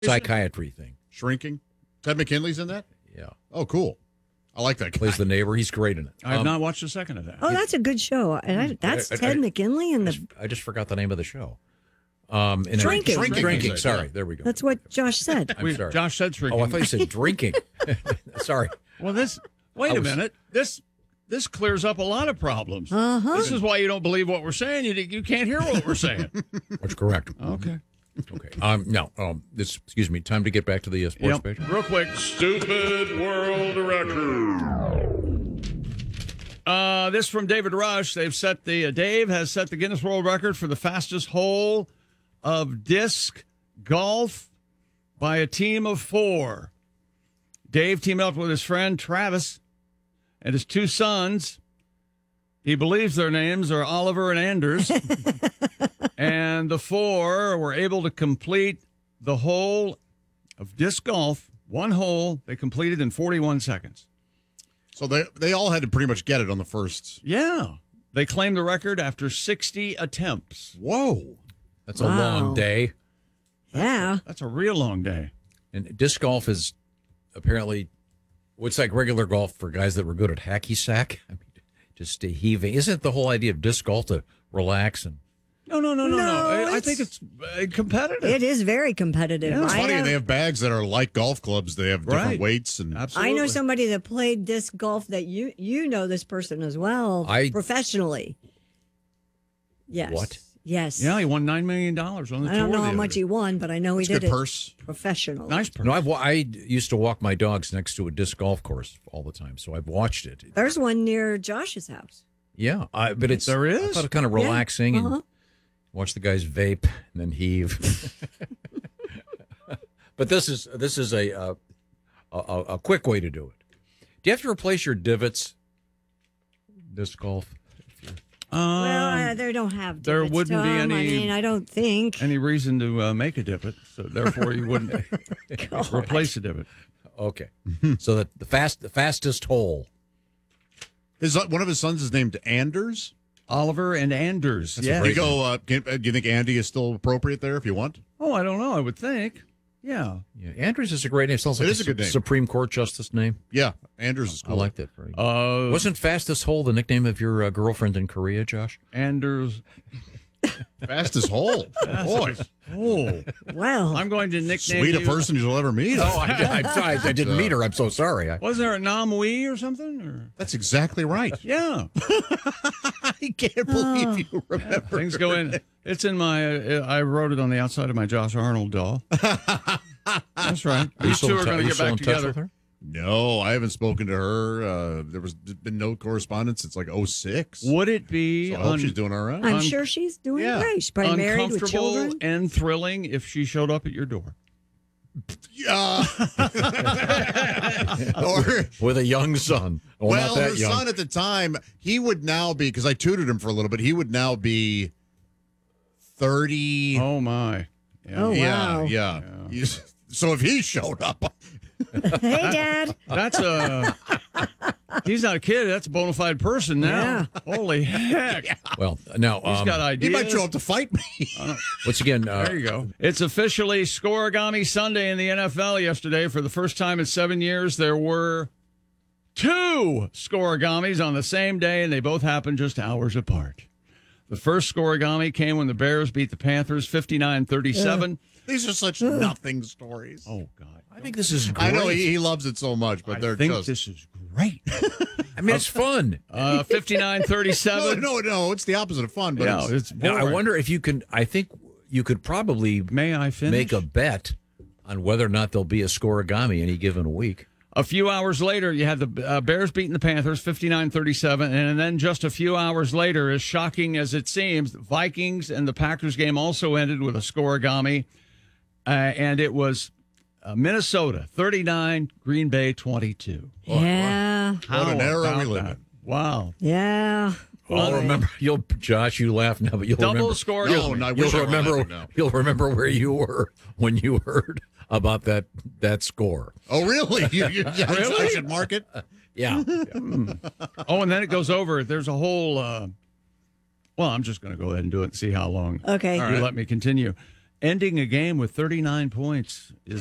psychiatry thing. Shrinking. Ted McKinley's in that? Yeah. Oh, cool. I like that guy. Plays the neighbor. He's great in it. I have not watched a second of that. Oh, that's a good show. And that's Ted McKinley and I just forgot the name of the show. Drinking. Drinking. Sorry. There we go. That's what Josh said. I'm sorry. Josh said shrinking. Oh, I thought you said drinking. Sorry. Well, wait a minute. This clears up a lot of problems. Uh-huh. This is why you don't believe what we're saying. You can't hear what we're saying. That's correct. Okay. Excuse me. Time to get back to the sports page. Real quick. Stupid World Record. This from David Rush. Dave has set the Guinness World Record for the fastest hole of disc golf by a team of 4. Dave teamed up with his friend Travis and his 2 sons. He believes their names are Oliver and Anders. And the 4 were able to complete the hole of disc golf. 1 hole they completed in 41 seconds. So they all had to pretty much get it on the first. Yeah. They claimed the record after 60 attempts. Whoa. That's a long day. Yeah. That's a real long day. And disc golf is apparently, it's like regular golf for guys that were good at hacky sack. I mean, just heaving. Isn't the whole idea of disc golf to relax and? No. I think it's competitive. It is very competitive. It's funny, and they have bags that are like golf clubs. They have different weights. And Absolutely. I know somebody that played disc golf that you know this person as well professionally. Yes. What? Yes. Yeah, he won $9 million on the tour. I don't know how much he won, but I know he did good purse. Professionally. Nice purse. No, I used to walk my dogs next to a disc golf course all the time, so I've watched it. There's one near Josh's house. Yeah, but there is. I thought it kind of relaxing Yeah. and watch the guys vape and then heave. But this is a quick way to do it. Do you have to replace your divots? Disc golf. Well, they don't have divots, there wouldn't be Tom. any- I mean, I don't think. Any reason to make a divot, so therefore you wouldn't replace a divot. Okay, so that the fastest hole. One of his sons is named Anders. Oliver and Anders. Yeah. Do you think Andy is still appropriate there if you want? Oh, I don't know. I would think. Yeah. Andrews is a great name. Sounds like It is a good name. Supreme Court justice name. Yeah, Anders is cool. I like that. Wasn't fastest hole the nickname of your girlfriend in Korea, Josh? Anders. Fastest hole. Boy. Oh. Well. I'm going to nickname Sweet a you. person you'll ever meet. Oh, I didn't meet her. I'm so sorry. Wasn't there a Nam Wee or something? Or? That's exactly right. Yeah. I can't believe you remember. Things go in. It's in my. I wrote it on the outside of my Josh Arnold doll. That's right. These two are going to get back together. No, I haven't spoken to her. There was been no correspondence since like 06. Would it be? So I hope she's doing all right. I'm sure she's doing great. She's probably married with children. Uncomfortable and thrilling if she showed up at your door. Yeah. Or with a young son. Well, her son at the time, he would now be, because I tutored him for a little bit, he would now be 30. Oh, my. Yeah. Oh, wow. Yeah. So if he showed up. Hey, Dad. That's he's not a kid. That's a bona fide person now. Yeah. Holy heck. Well, now He's got ideas. He might show up to fight me. Once again, there you go. It's officially Scorigami Sunday in the NFL yesterday. For the first time in 7 years, there were 2 Scorigamis on the same day, and they both happened just hours apart. The first Scorigami came when the Bears beat the Panthers 59-37. These are such nothing stories. Oh, God. I think this is great. I know he loves it so much, but they're just... this is great. I mean, it's fun. 59-37. No, it's the opposite of fun. But Yeah, it's Now, I wonder if you can, I think you could probably May I finish? make a bet on whether or not there'll be a Scorigami any given week. A few hours later, you had the Bears beating the Panthers 59-37, and then just a few hours later, as shocking as it seems, the Vikings and the Packers game also ended with a Scorigami, and it was Minnesota 39, Green Bay 22. Yeah. What an era we about live that? in. Wow. Yeah. I'll remember. Josh, you laugh now, but you'll Double remember. score. No, I wish I were laughing now. You'll remember where you were when you heard about that score. Oh, really? I should mark it? Yeah. Oh, and then it goes over. There's a whole. Well, I'm just going to go ahead and do it and see how long. Okay. You let me continue. ending a game with 39 points